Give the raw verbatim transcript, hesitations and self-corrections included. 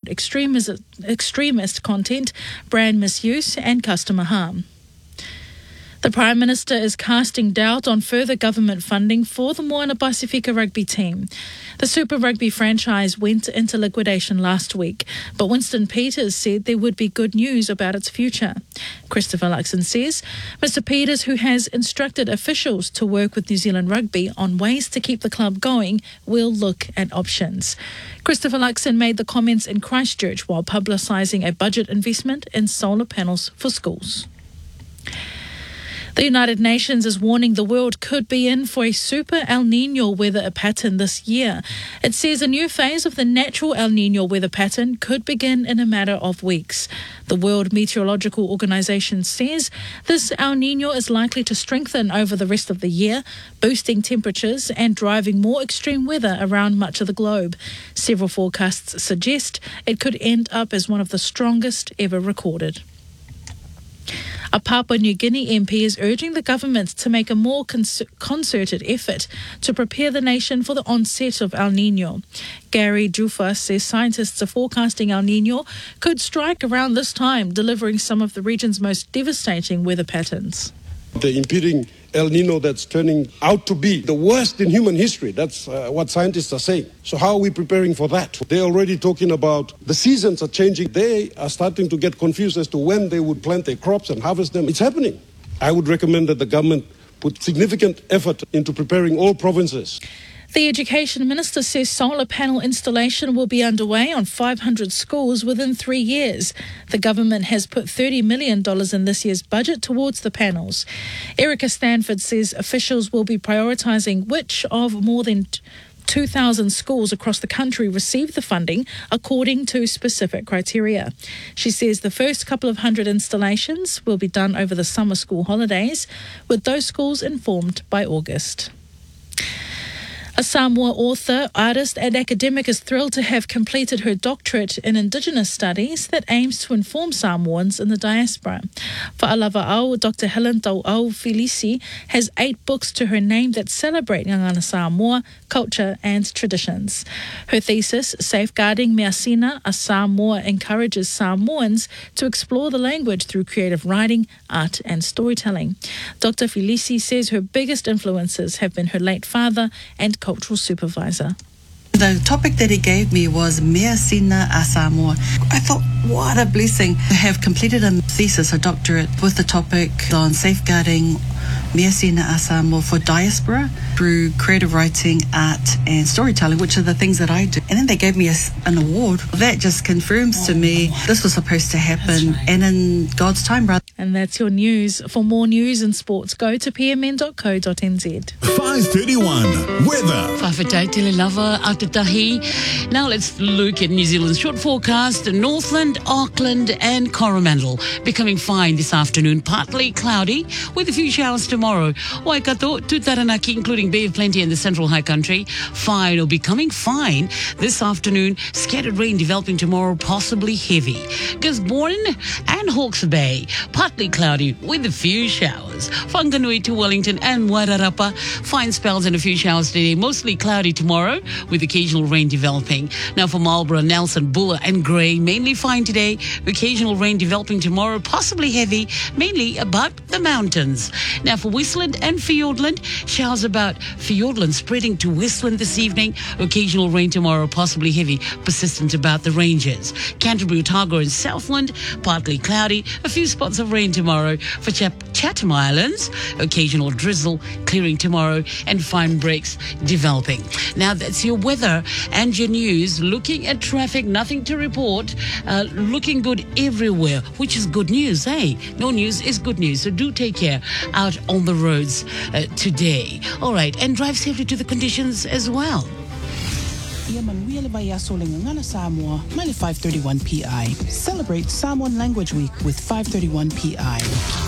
extremist, extremist content, brand misuse and customer harm. The Prime Minister is casting doubt on further government funding for the Moana Pasifika rugby team. The Super Rugby franchise went into liquidation last week, but Winston Peters said there would be good news about its future. Christopher Luxon says Mister Peters, who has instructed officials to work with New Zealand Rugby on ways to keep the club going, will look at options. Christopher Luxon made the comments in Christchurch while publicising a budget investment in solar panels for schools. The United Nations is warning the world could be in for a super El Niño weather pattern this year. It says a new phase of the natural El Niño weather pattern could begin in a matter of weeks. The World Meteorological Organization says this El Niño is likely to strengthen over the rest of the year, boosting temperatures and driving more extreme weather around much of the globe. Several forecasts suggest it could end up as one of the strongest ever recorded. A Papua New Guinea M P is urging the government to make a more cons- concerted effort to prepare the nation for the onset of El Niño. Gary Jufa says scientists are forecasting El Niño could strike around this time, delivering some of the region's most devastating weather patterns. The impending El Niño that's turning out to be the worst in human history. That's uh, what scientists are saying. So how are we preparing for that? They're already talking about the seasons are changing. They are starting to get confused as to when they would plant their crops and harvest them. It's happening. I would recommend that the government put significant effort into preparing all provinces. The Education Minister says solar panel installation will be underway on five hundred schools within three years. The government has put thirty million dollars in this year's budget towards the panels. Erica Stanford says officials will be prioritising which of more than two thousand schools across the country receive the funding according to specific criteria. She says the first couple of hundred installations will be done over the summer school holidays, with those schools informed by August. A Samoa author, artist and academic is thrilled to have completed her doctorate in Indigenous Studies that aims to inform Samoans in the diaspora. Fa'alava'au, Doctor Helen Tau'au Filisi has eight books to her name that celebrate Ngangana Samoa, culture and traditions. Her thesis, Safeguarding Measina, a Samoa, encourages Samoans to explore the language through creative writing, art and storytelling. Doctor Filisi says her biggest influences have been her late father and cultural supervisor. The topic that he gave me was Mea Sina a Samoa. I thought, what a blessing to have completed a thesis, a doctorate, with the topic on safeguarding Mea Sina a Samoa for diaspora through creative writing, art and storytelling, which are the things that I do. And then they gave me a, an award. That just confirms to me this was supposed to happen, right, and in God's time, brother. And that's your news. For more news and sports, go to p m n dot co dot n z. five thirty-one weather. Whawhetai tele lava Atatahi. Now let's look at New Zealand's short forecast. Northland, Auckland and Coromandel becoming fine this afternoon. Partly cloudy with a few showers tomorrow. Waikato, Tutaranaki, including Bay of Plenty and the Central High Country, fine or becoming fine this afternoon. Scattered rain developing tomorrow, possibly heavy. Gisborne and Hawke's Bay, partly cloudy with a few showers. Whanganui to Wellington and Wairarapa, fine spells and a few showers today. Mostly cloudy tomorrow with occasional rain developing. Now for Marlborough, Nelson, Buller and Grey, mainly fine today. Occasional rain developing tomorrow, possibly heavy, mainly about the mountains. Now for Whistland and Fiordland, showers about Fiordland spreading to Whistland this evening. Occasional rain tomorrow, possibly heavy, persistent about the ranges. Canterbury, Otago and Southland, partly cloudy. A few spots of rain tomorrow. For Ch- Chatham Islands, occasional drizzle clearing tomorrow and fine breaks developing. Now that's your weather and your news. Looking at traffic, nothing to report. Uh, looking good everywhere, which is good news, eh? No news is good news, so do take care out on the roads uh, today. All right, and drive safely to the conditions as well. Samoa, five thirty-one P I. Celebrate Samoan Language Week with five thirty-one P I.